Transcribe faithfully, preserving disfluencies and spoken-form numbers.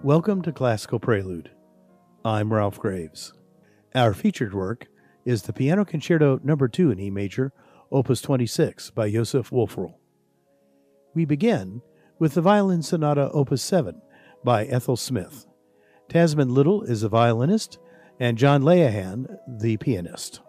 Welcome to Classical Prelude. I'm Ralph Graves. Our featured work is the Piano Concerto Number two in E major, Opus twenty-six by Josef Wolfroll. We begin with the Violin Sonata Opus seven by Ethel Smith. Tasman Little is a violinist, and John Leahan the pianist.